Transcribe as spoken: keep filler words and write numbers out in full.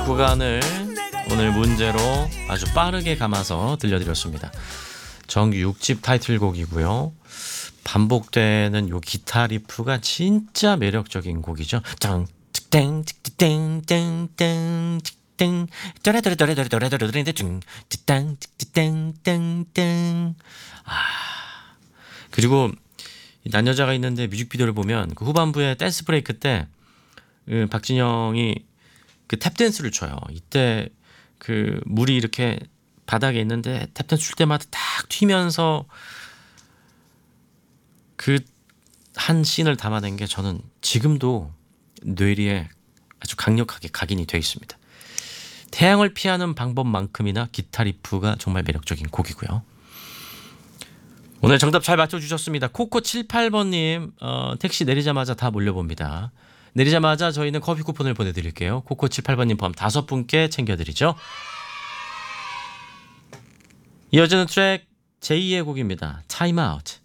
구간을 오늘 문제로 아주 빠르게 감아서 들려드렸습니다. 정규 육 집 타이틀곡이고요. 반복되는 요 기타 리프가 진짜 매력적인 곡이죠. 땡땡땡땡땡땡땡 땡땡땡땡땡땡. 아, 그리고 남여자가 있는데 뮤직비디오를 보면 그 후반부에 댄스 브레이크 때 그 박진영이 그 탭댄스를 춰요. 이때 그 물이 이렇게 바닥에 있는데 탭댄스 출 때마다 딱 튀면서 그 한 씬을 담아낸 게 저는 지금도 뇌리에 아주 강력하게 각인이 되어 있습니다. 태양을 피하는 방법만큼이나 기타 리프가 정말 매력적인 곡이고요. 오늘 정답 잘 맞춰주셨습니다. 코코칠십팔 번님 어, 택시 내리자마자 다 몰려봅니다. 내리자마자 저희는 커피 쿠폰을 보내드릴게요. 코코칠십팔 번님 포함 다섯 분께 챙겨드리죠. 이어지는 트랙 제이의 곡입니다. Time Out.